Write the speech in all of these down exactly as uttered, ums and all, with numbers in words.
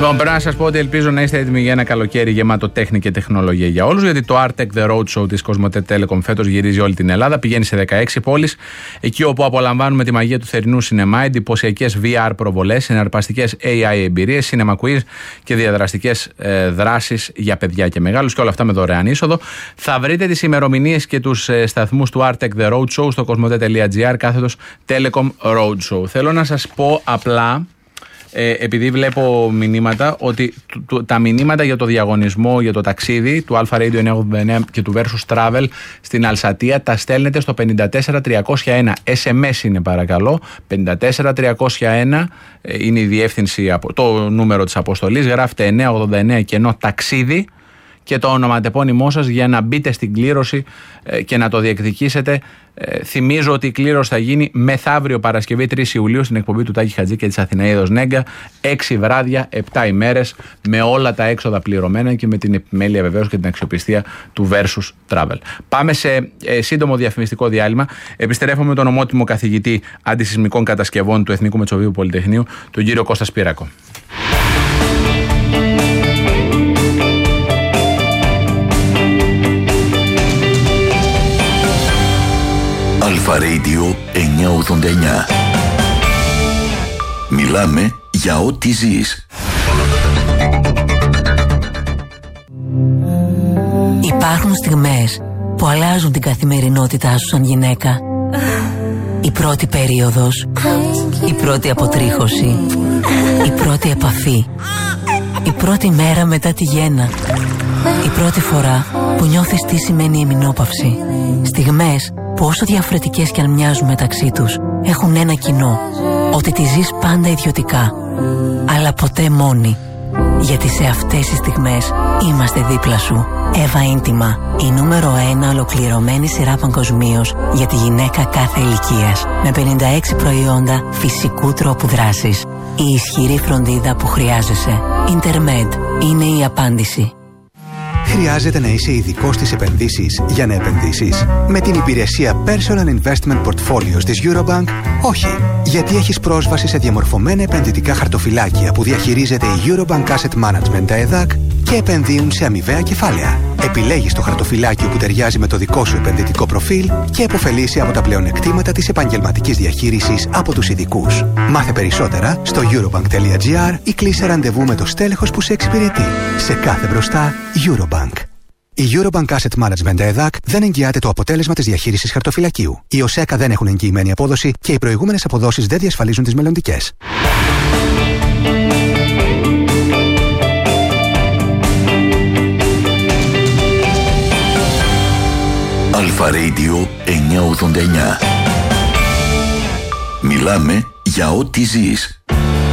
Λοιπόν, πρέπει να σας πω ότι ελπίζω να είστε έτοιμοι για ένα καλοκαίρι γεμάτο τέχνη και τεχνολογία για όλους, γιατί το Artec The Roadshow της Cosmote Telecom φέτος γυρίζει όλη την Ελλάδα, πηγαίνει σε δεκαέξι πόλεις, εκεί όπου απολαμβάνουμε τη μαγεία του θερινού σινεμά, εντυπωσιακές βι αρ προβολές, συναρπαστικές έι άι εμπειρίες, cinema quiz και διαδραστικές ε, δράσεις για παιδιά και μεγάλους, και όλα αυτά με δωρεάν είσοδο. Θα βρείτε τις ημερομηνίες και τους ε, σταθμούς του Artec The Roadshow στο cosmote.gr κάθετος Telecom Roadshow. Θέλω να σας πω απλά, Ε, επειδή βλέπω μηνύματα, ότι τ, τ, τα μηνύματα για το διαγωνισμό, για το ταξίδι του Alpha Radio εννιακόσια ογδόντα εννέα και του Versus Travel στην Αλσατία τα στέλνετε στο πέντε τέσσερα τριακόσια ένα. ες εμ ες είναι, παρακαλώ. πέντε τέσσερα τριακόσια ένα ε, είναι η διεύθυνση, το νούμερο της αποστολής. Γράφετε εννιακόσια ογδόντα εννέα κενό ταξίδι και το ονοματεπώνυμό σας για να μπείτε στην κλήρωση ε, και να το διεκδικήσετε. Ε, θυμίζω ότι η κλήρωση θα γίνει μεθαύριο Παρασκευή τρεις Ιουλίου στην εκπομπή του Τάκη Χατζή και της Αθηναίδος Νέγκα. Έξι βράδια, επτά ημέρες, με όλα τα έξοδα πληρωμένα και με την επιμέλεια βεβαίως και την αξιοπιστία του Versus Travel. Πάμε σε ε, σύντομο διαφημιστικό διάλειμμα. Επιστρέφουμε με τον ομότιμο καθηγητή αντισυσμικών κατασκευών του Εθνικού Μετσοβίου Πολυτεχνείου, τον κύριο Κώστα Σπυράκο. Alpha Radio εννιακόσια ογδόντα εννέα. Μιλάμε για ό,τι ζεις. Υπάρχουν στιγμές που αλλάζουν την καθημερινότητά σου σαν γυναίκα. Η πρώτη περίοδος, η πρώτη αποτρίχωση, η πρώτη επαφή, η πρώτη μέρα μετά τη γέννα, η πρώτη φορά που νιώθεις τι σημαίνει εμεινόπαυση. Στιγμές που όσο διαφορετικές κι αν μοιάζουν μεταξύ τους, έχουν ένα κοινό, ότι τη ζεις πάντα ιδιωτικά, αλλά ποτέ μόνη. Γιατί σε αυτές τις στιγμές είμαστε δίπλα σου. Εύα Ίντιμα, η νούμερο ένα ολοκληρωμένη σειρά παγκοσμίως για τη γυναίκα κάθε ηλικίας, με πενήντα έξι προϊόντα φυσικού τρόπου δράσης. Η ισχυρή φροντίδα που χρειάζεσαι. Intermed είναι η απάντηση. Χρειάζεται να είσαι ειδικός στις επενδύσεις για να επενδύσεις? Με την υπηρεσία Personal Investment Portfolios της Eurobank, όχι. Γιατί έχεις πρόσβαση σε διαμορφωμένα επενδυτικά χαρτοφυλάκια που διαχειρίζεται η Eurobank Asset Management, τα ΕΔΑΚ, και επενδύουν σε αμοιβαία κεφάλαια. Επιλέγεις το χαρτοφυλάκιο που ταιριάζει με το δικό σου επενδυτικό προφίλ και επωφελείσαι από τα πλεονεκτήματα της επαγγελματικής διαχείρισης από τους ειδικούς. Μάθε περισσότερα στο eurobank.gr ή κλείσε ραντεβού με το στέλεχος που σε εξυπηρετεί. Σε κάθε μπροστά, Eurobank. Η Eurobank Asset Management ΕΔΑΚ δεν εγγυάται το αποτέλεσμα της διαχείρισης χαρτοφυλακίου. Οι ΟΣΕΚΑ δεν έχουν εγγυημένη απόδοση και οι προηγούμενες αποδόσεις δεν διασφαλίζουν τις μελλοντικές. Alpha Radio εννιακόσια ογδόντα εννέα. Μιλάμε για ό,τι ζεις.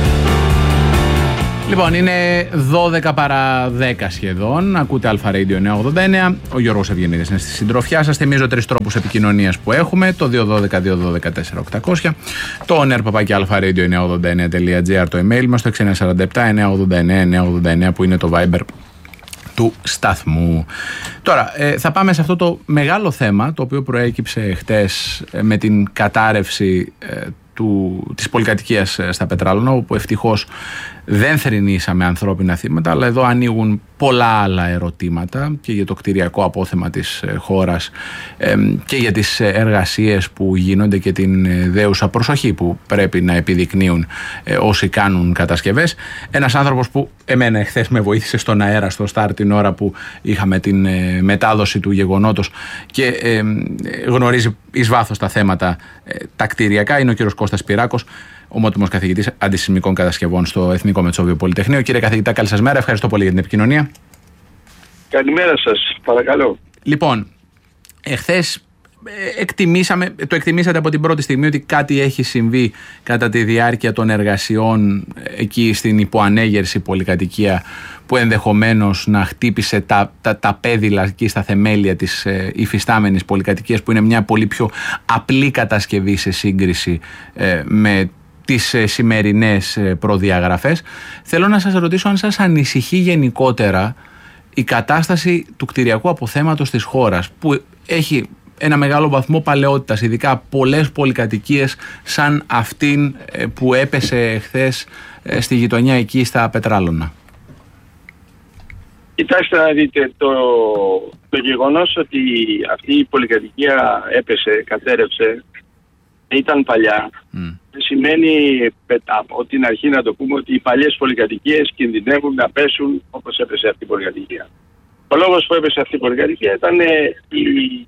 Λοιπόν, είναι δώδεκα παρά δέκα σχεδόν. Ακούτε Alpha Radio εννιακόσια ογδόντα εννέα. Ο Γιώργος Ευγενίδης είναι στη συντροφιά σας. Θυμίζω τρεις τρόπους επικοινωνίας που έχουμε: το δύο ένα δύο δύο ένα δύο τέσσερα οκτακόσια, το on air παπάκι alpha radio εννιακόσια ογδόντα εννέα τελεία gr, το email μας, το έξι εννιά τέσσερα επτά εννιακόσια ογδόντα εννέα εννιακόσια ογδόντα εννέα που είναι το Viber του σταθμού. Τώρα, ε, θα πάμε σε αυτό το μεγάλο θέμα, το οποίο προέκυψε χτες ε, με την κατάρρευση ε, του, της πολυκατοικίας στα Πετράλωνα, όπου ευτυχώς δεν θρηνήσαμε ανθρώπινα θύματα, αλλά εδώ ανοίγουν πολλά άλλα ερωτήματα και για το κτηριακό απόθεμα της χώρας ε, και για τις εργασίες που γίνονται και την δέουσα προσοχή που πρέπει να επιδεικνύουν ε, όσοι κάνουν κατασκευές. Ένας άνθρωπος που εμένα εχθές με βοήθησε στον αέρα στο Σταρ την ώρα που είχαμε την ε, μετάδοση του γεγονότος και ε, γνωρίζει εις βάθος τα θέματα ε, τα κτηριακά είναι ο κύριος Κώστας Σπυράκος, ομότιμος καθηγητής αντισυσμικών κατασκευών στο Εθνικό Μετσόβιο Πολυτεχνείο. Κύριε καθηγητά, καλή σας μέρα. Ευχαριστώ πολύ για την επικοινωνία. Καλημέρα σας. Παρακαλώ. Λοιπόν, εχθές εκτιμήσαμε, το εκτιμήσατε από την πρώτη στιγμή ότι κάτι έχει συμβεί κατά τη διάρκεια των εργασιών εκεί στην υποανέγερση πολυκατοικία που ενδεχομένως να χτύπησε τα, τα, τα πέδιλα εκεί στα θεμέλια της ε, υφιστάμενης πολυκατοικίας, που είναι μια πολύ πιο απλή κατασκευή σε σύγκριση ε, με τις ε, σημερινές ε, προδιαγραφές. Θέλω να σας ρωτήσω αν σας ανησυχεί γενικότερα η κατάσταση του κτηριακού αποθέματος της χώρας, που έχει ένα μεγάλο βαθμό παλαιότητας, ειδικά πολλές πολυκατοικίες σαν αυτήν που έπεσε χθες ε, στη γειτονιά εκεί στα Πετράλωνα. Κοιτάξτε να δείτε, το, το γεγονός ότι αυτή η πολυκατοικία έπεσε, κατέρευσε, ήταν παλιά, mm. δεν σημαίνει από την αρχή να το πούμε ότι οι παλιές πολυκατοικίες κινδυνεύουν να πέσουν όπως έπεσε αυτή η πολυκατοικία. Ο λόγος που έπεσε αυτή η πολυκατοικία ήταν η,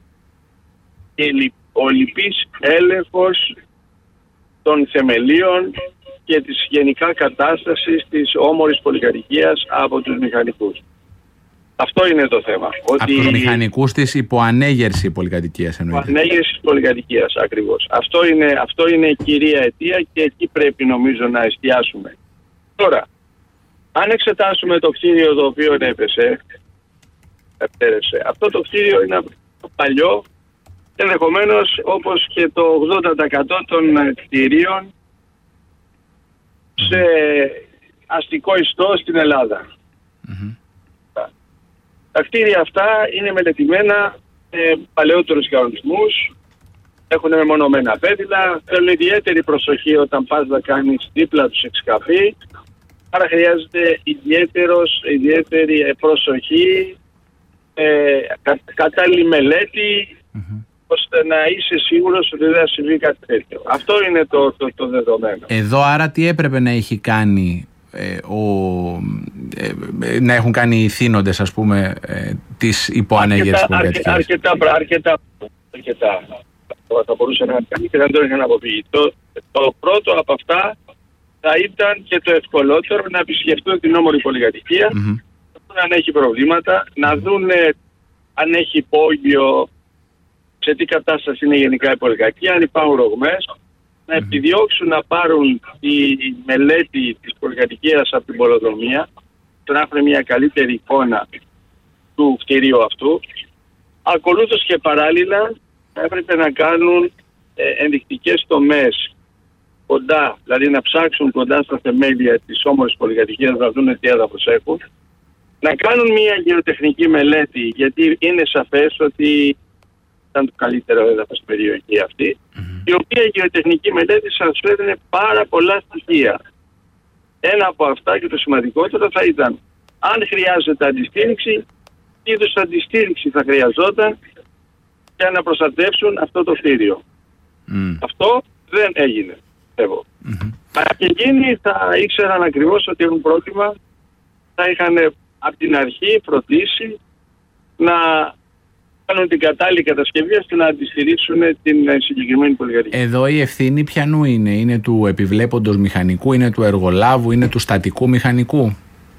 η, ο λυπής έλεγχος των θεμελίων και της γενικά κατάστασης της όμορης πολυκατοικίας από τους μηχανικούς. Αυτό είναι το θέμα. Ότι από τους μηχανικούς της υποανέγερση πολυκατοικίας εννοείται. Υποανέγερση πολυκατοικίας, ακριβώς. Αυτό είναι, αυτό είναι η κυρία αιτία και εκεί πρέπει νομίζω να εστιάσουμε. Τώρα, αν εξετάσουμε το κτίριο το οποίο έπεσε, έπεσε αυτό το κτίριο είναι παλιό, ενδεχομένως όπως και το ογδόντα τοις εκατό των κτιρίων σε αστικό ιστό στην Ελλάδα. Mm-hmm. Τα κτίρια αυτά είναι μελετημένα με παλαιότερους κανονισμούς, έχουν μεμονωμένα πέδιλα, θέλουν ιδιαίτερη προσοχή όταν πας να κάνεις δίπλα τους εξκαφή, άρα χρειάζεται ιδιαίτερος, ιδιαίτερη προσοχή, ε, κα, κατάλληλη μελέτη, mm-hmm. ώστε να είσαι σίγουρος ότι δεν θα συμβεί κάτι τέτοιο. Αυτό είναι το, το, το δεδομένο. Εδώ άρα τι έπρεπε να έχει κάνει Ε, ο, ε, ε, να έχουν κάνει οι θύνοντες, ας πούμε, ε, της υποανέγερσης πολυκατοικίας. Αρκετά, αρκετά, αρκετά θα μπορούσε να κάνει και δεν το είχαν αποφύγει. Το, το πρώτο από αυτά θα ήταν και το ευκολότερο να επισκεφτούν την όμορφη πολυκατοικία, mm-hmm. αν έχει προβλήματα, να δουν αν έχει υπόγειο, σε τι κατάσταση είναι γενικά η πολυκατοικία, αν υπάρχουν ρογμές, να επιδιώξουν να πάρουν τη μελέτη της πολυκατοικίας από την πολεοδομία, να έχουν μια καλύτερη εικόνα του κτηρίου αυτού. Ακολούθως και παράλληλα έπρεπε να κάνουν ε, ενδεικτικές τομές κοντά, δηλαδή να ψάξουν κοντά στα θεμέλια της όμορφης πολυκατοικίας, να δουν τι έδαφος έχουν, να κάνουν μια γεωτεχνική μελέτη, γιατί είναι σαφές ότι ήταν το καλύτερο έδαφος στην περιοχή αυτή, mm-hmm. η οποία η γεωτεχνική μελέτη σας έδινε πάρα πολλά στοιχεία. Ένα από αυτά και το σημαντικότερο θα ήταν αν χρειάζεται αντιστήριξη, τι είδους αντιστήριξη θα χρειαζόταν για να προστατεύσουν αυτό το κτίριο. Mm. Αυτό δεν έγινε, πιστεύω. Mm-hmm. Αν και εκείνοι θα ήξεραν ακριβώς ότι έχουν πρόβλημα, θα είχαν από την αρχή φροντίσει να κάνουν την κατάλληλη κατασκευή ώστε να αντιστηρίσουν την συγκεκριμένη πολυκατοικία. Εδώ η ευθύνη ποιανού είναι? Είναι του επιβλέποντος μηχανικού, είναι του εργολάβου, είναι του στατικού μηχανικού?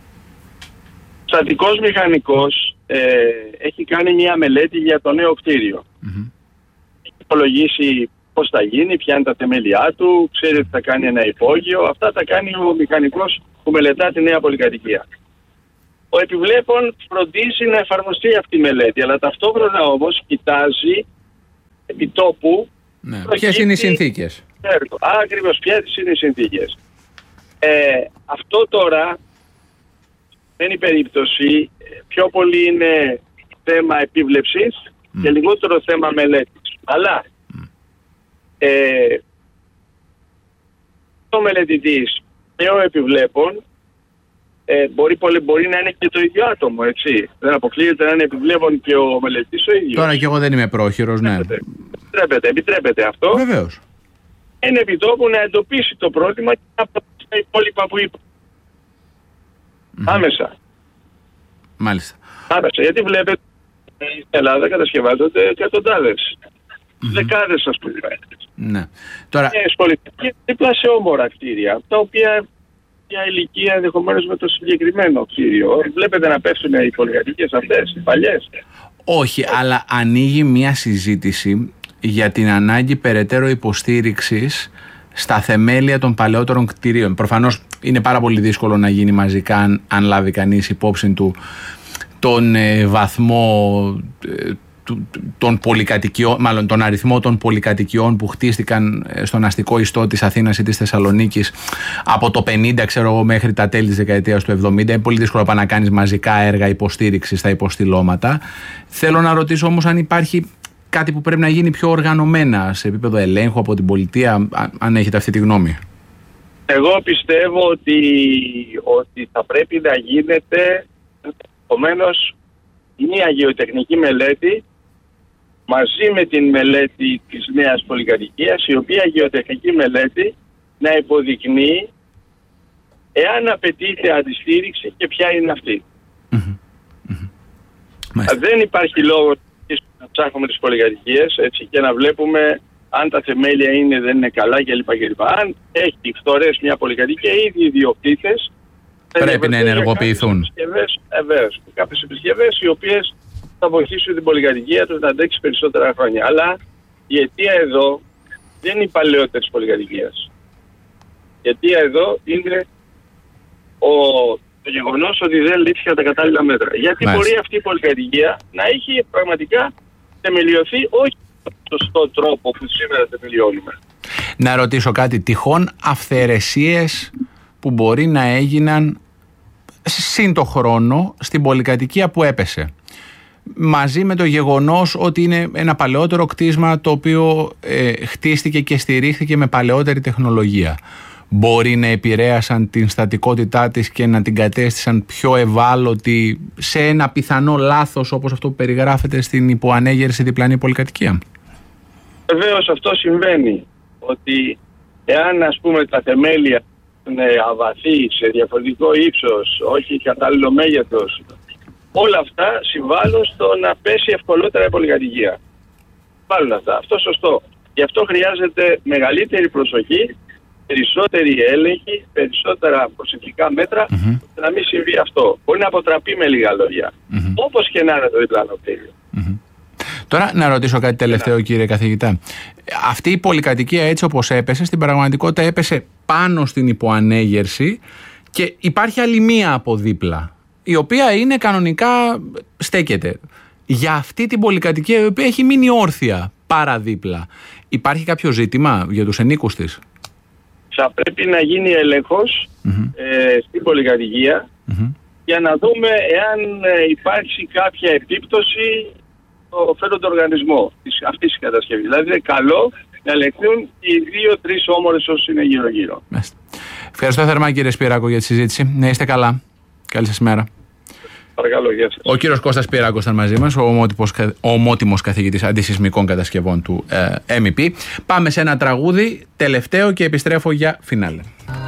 Ο στατικός μηχανικός ε, έχει κάνει μια μελέτη για το νέο κτίριο. Mm-hmm. Έχει υπολογίσει πώς θα γίνει, ποια είναι τα θεμέλια του, ξέρει ότι θα κάνει ένα υπόγειο. Αυτά τα κάνει ο μηχανικός που μελετά τη νέα πολυκατοικία. Ο επιβλέπων φροντίζει να εφαρμοστεί αυτή η μελέτη, αλλά ταυτόχρονα όμως κοιτάζει επί τόπου. Ναι. Ποιες είναι οι συνθήκες? Ακριβώς, ποιες είναι οι συνθήκες. Ε, αυτό τώρα δεν είναι η περίπτωση, πιο πολύ είναι θέμα επίβλεψης mm. και λιγότερο θέμα μελέτης. Αλλά mm. ε, ο μελετητής και ο επιβλέπων Ε, μπορεί, πολύ, μπορεί να είναι και το ίδιο άτομο, έτσι. Δεν αποκλείεται να είναι επιβλέπων και ο μελετής ο ίδιος. Τώρα κι εγώ δεν είμαι πρόχειρος, ναι. Επιτρέπεται, επιτρέπεται αυτό. Βεβαίως. Είναι επί τόπου να εντοπίσει το πρόβλημα και να απαντήσει τα υπόλοιπα που είπα. Mm-hmm. Άμεσα. Μάλιστα. Άμεσα, γιατί βλέπετε στην Ελλάδα κατασκευάζονται εκατοντάδες. Mm-hmm. Δεκάδες, ας πούμε. Ναι. Τώρα... Και δίπλα σε όμορα κτίρια, τα οποία μια ηλικία ενδεχομένως με το συγκεκριμένο κτίριο. Βλέπετε να πέφτουν οι πολυκατοικίες αυτές, οι παλιές? Όχι, αλλά ανοίγει μια συζήτηση για την ανάγκη περαιτέρω υποστήριξης στα θεμέλια των παλαιότερων κτιρίων. Προφανώς είναι πάρα πολύ δύσκολο να γίνει μαζικά αν, αν λάβει κανείς υπόψη του τον ε, βαθμό ε, των πολυκατοικιών, μάλλον τον αριθμό των πολυκατοικιών που χτίστηκαν στον αστικό ιστό της Αθήνας ή της Θεσσαλονίκης από το πενήντα, ξέρω εγώ, μέχρι τα τέλη της δεκαετίας του εβδομήντα. Είναι πολύ δύσκολο να κάνεις μαζικά έργα υποστήριξης στα υποστηλώματα. Θέλω να ρωτήσω όμως αν υπάρχει κάτι που πρέπει να γίνει πιο οργανωμένα σε επίπεδο ελέγχου από την πολιτεία, αν έχετε αυτή τη γνώμη. Εγώ πιστεύω ότι, ότι θα πρέπει να γίνεται επομένως μια γεωτεχνική μελέτη μαζί με την μελέτη της νέας πολυκατοικίας, η οποία γεωτεχνική μελέτη να υποδεικνύει εάν απαιτείται αντιστήριξη και ποια είναι αυτή. Mm-hmm. Mm-hmm. Δεν υπάρχει λόγο να ψάχνουμε τις πολυκατοικίες έτσι, και να βλέπουμε αν τα θεμέλια είναι, δεν είναι καλά κλπ. κλπ. Αν έχει φθορές μια πολυκατοικία, ήδη οι ιδιοκτήτες πρέπει να ενεργοποιηθούν. Βεβαίως. Κάποιες επισκευές οι οποίες θα βοηθήσουν την πολυκατοικία τους να αντέξει περισσότερα χρόνια. Αλλά η αιτία εδώ δεν είναι η παλαιότερη πολυκατοικίας. Η αιτία εδώ είναι ο, το γεγονός ότι δεν λήφθηκαν τα κατάλληλα μέτρα. Γιατί Μάλιστα. μπορεί αυτή η πολυκατοικία να έχει πραγματικά θεμελιωθεί όχι με τον σωστό τρόπο που σήμερα θεμελιώνουμε. Να ρωτήσω κάτι, τυχόν αυθαιρεσίες που μπορεί να έγιναν σύν το χρόνο στην πολυκατοικία που έπεσε, μαζί με το γεγονός ότι είναι ένα παλαιότερο κτίσμα το οποίο ε, χτίστηκε και στηρίχθηκε με παλαιότερη τεχνολογία, μπορεί να επηρέασαν την στατικότητά της και να την κατέστησαν πιο ευάλωτη σε ένα πιθανό λάθος όπως αυτό που περιγράφεται στην υποανέγερση διπλανή πολυκατοικία? Βεβαίως αυτό συμβαίνει, ότι εάν ας πούμε τα θεμέλια είναι αβαθή, σε διαφορετικό ύψος, όχι κατάλληλο μέγεθος, όλα αυτά συμβάλλουν στο να πέσει ευκολότερα η πολυκατοικία. Συμβάλλουν αυτά. Αυτό σωστό. Γι' αυτό χρειάζεται μεγαλύτερη προσοχή, περισσότερη έλεγχη, περισσότερα προσεκτικά μέτρα, mm-hmm. ώστε να μην συμβεί αυτό. Μπορεί να αποτραπεί με λίγα λόγια. Mm-hmm. Όπως και να είναι το διπλανό κτίριο. Mm-hmm. Τώρα να ρωτήσω κάτι τελευταίο, yeah. κύριε καθηγητά. Αυτή η πολυκατοικία έτσι όπως έπεσε, στην πραγματικότητα έπεσε πάνω στην υποανέγερση και υπάρχει άλλη μία από δίπλα, η οποία είναι κανονικά στέκεται. Για αυτή την πολυκατοικία η οποία έχει μείνει όρθια παραδίπλα, υπάρχει κάποιο ζήτημα για τους ενοίκους της? Θα πρέπει να γίνει έλεγχος mm-hmm. ε, στην πολυκατοικία mm-hmm. για να δούμε εάν ε, υπάρχει κάποια επίπτωση στο φέροντα οργανισμό της, αυτής της κατασκευής. Δηλαδή είναι καλό να ελεγχθούν οι δύο-τρεις όμορες όσοι είναι γύρω-γύρω. Ευχαριστώ θερμά κύριε Σπυράκο για τη συζήτηση. Να είστε καλά. Καλή σας μέρα. Παρακαλώ, γεια σας. Ο κύριος Κώστας Σπυράκος ήταν μαζί μας, ο ομότιμος, ο ομότιμος καθηγητής αντισυσμικών κατασκευών του ε, εμ ι πι. Πάμε σε ένα τραγούδι τελευταίο και επιστρέφω για φινάλε.